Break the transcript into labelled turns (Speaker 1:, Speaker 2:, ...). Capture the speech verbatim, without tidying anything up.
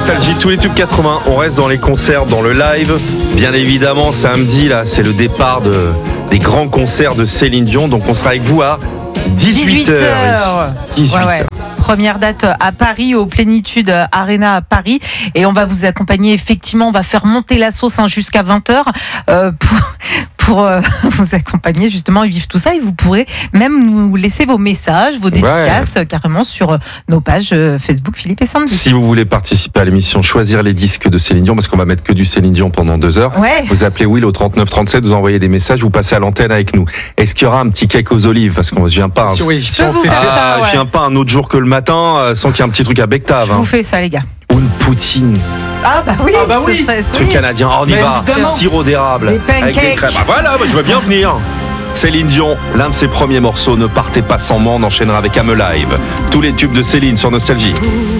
Speaker 1: Nostalgie, tous les tubes quatre-vingts. On reste dans les concerts, dans le live. Bien évidemment, samedi, là, c'est le départ de, des grands concerts de Céline Dion. Donc, on sera avec vous à dix-huit heures.
Speaker 2: dix-huit heures. Ouais, ouais. Première date à Paris, au Plénitude Arena à Paris. Et on va vous accompagner, effectivement, on va faire monter la sauce hein, jusqu'à vingt heures euh, pour, pour euh, vous accompagner justement et vivre tout ça. Et vous pourrez même nous laisser vos messages, vos dédicaces ouais. carrément sur nos pages Facebook Philippe et Sandy.
Speaker 1: Si vous voulez participer à l'émission Choisir les disques de Céline Dion, parce qu'on va mettre que du Céline Dion pendant deux heures,
Speaker 2: ouais.
Speaker 1: vous appelez Will au trente-neuf trente-sept, vous envoyez des messages, vous passez à l'antenne avec nous. Est-ce qu'il y aura un petit cake aux olives? Parce qu'on ne vient pas.
Speaker 2: Si,
Speaker 1: un...
Speaker 2: oui, je peux vous faire ça.
Speaker 1: Ah,
Speaker 2: ouais.
Speaker 1: Je viens pas un autre jour que le matin euh, sans qu'il y ait un petit truc à Bectave.
Speaker 2: Je
Speaker 1: hein.
Speaker 2: vous fais ça, les gars.
Speaker 1: Ou une poutine.
Speaker 2: Ah bah oui,
Speaker 3: ah bah oui.
Speaker 2: ce serait
Speaker 1: Truc
Speaker 2: oui.
Speaker 1: canadien. Oh, on y
Speaker 2: Mais
Speaker 1: va.
Speaker 2: évidemment.
Speaker 1: Sirop d'érable.
Speaker 2: Des
Speaker 1: avec des crêpes. Ah, voilà, bah, je veux bien venir. Céline Dion, l'un de ses premiers morceaux, Ne partez pas sans moi, on enchaînera avec I'm Alive. Tous les tubes de Céline sur Nostalgie.